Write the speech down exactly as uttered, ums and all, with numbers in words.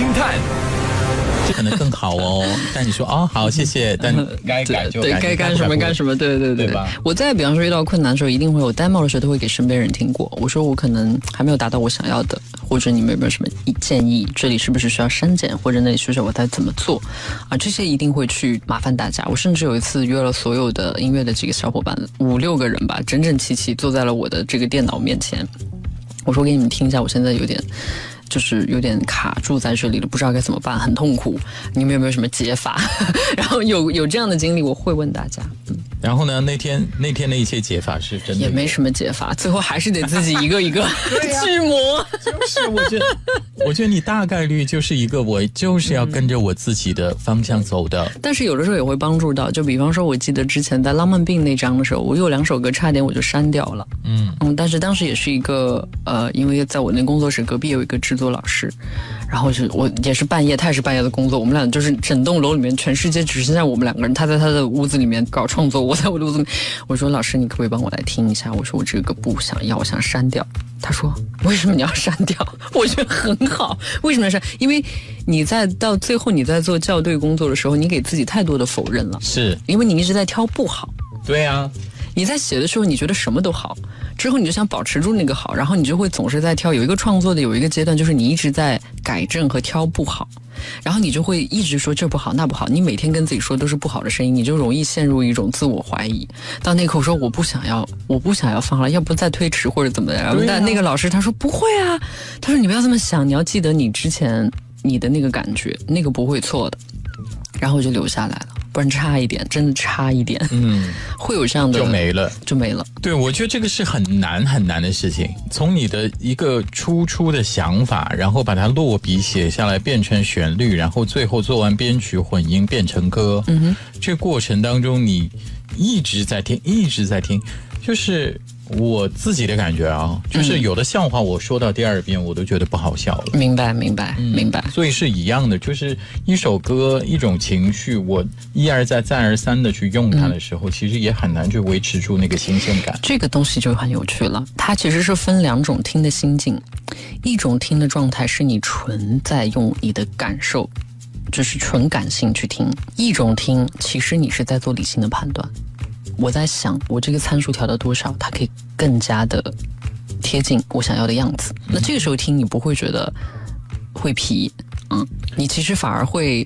惊叹。 这可能更好哦，但你说哦好谢谢，但该改就改， 对，该干什么干什么，对对对， 对吧？ 我在比方说遇到困难的时候，一定会有 demo 的时候都会给身边人听过。我说我可能还没有达到我想要的，或者你们有没有什么建议？这里是不是需要删减，或者那里需要我该怎么做啊？这些一定会去麻烦大家。我甚至有一次约了所有的音乐的几个小伙伴，五六个人吧，整整齐齐坐在了我的这个电脑面前。我说给你们听一下，我现在有点。就是有点卡住在这里了，不知道该怎么办，很痛苦。你们有没有什么解法？然后有有这样的经历，我会问大家。嗯， 然后呢？那天那天的一些解法是真的也没什么解法，最后还是得自己一个一个去磨。 就是我觉得，我觉得你大概率就是一个我就是要跟着我自己的方向走的。 嗯、但是有的时候也会帮助到，就比方说，我记得之前在浪漫病那章的时候，我有两首歌差点我就删掉了。嗯嗯，但是当时也是一个呃，因为在我那工作室隔壁有一个制作老师，然后是我也是半夜，他也是半夜的工作，我们俩就是整栋楼里面全世界只剩下我们两个人，他在他的屋子里面搞创作，我在我的屋子里面。我说老师，你可不可以帮我来听一下？我说我这个不想要，我想删掉。他说为什么你要删掉？我觉得很好，为什么要删？因为你在到最后你在做校对工作的时候，你给自己太多的否认了， 是因为你一直在挑不好。 对啊。 你在写的时候你觉得什么都好，之后你就想保持住那个好，然后你就会总是在挑。有一个创作的有一个阶段，就是你一直在改正和挑不好，然后你就会一直说这不好那不好，你每天跟自己说都是不好的声音，你就容易陷入一种自我怀疑。到那刻我说我不想要我不想要放了，要不再推迟或者怎么样、啊、但那个老师他说不会啊，他说你不要这么想，你要记得你之前你的那个感觉，那个不会错的。然后我就留下来了，不然差一点，真的差一点，嗯，会有这样的就没了， 就没了。 对，我觉得这个是很难很难的事情。从你的一个初初的想法，然后把它落笔写下来，变成旋律，然后最后做完编曲混音变成歌，嗯哼，这个过程当中你一直在听，一直在听，就是。我自己的感觉啊，就是有的笑话我说到第二遍我都觉得不好笑了。 明白明白、嗯、明白。 所以是一样的，就是一首歌一种情绪，我一而再再而三的去用它的时候、嗯、其实也很难去维持住那个新鲜感。 这个东西就很有趣了，它其实是分两种听的心境。一种听的状态是你纯在用你的感受，就是纯感性去听；一种听其实你是在做理性的判断，我在想我这个参数调到多少，它可以更加的贴近我想要的样子。那这个时候听你不会觉得会皮，嗯，你其实反而会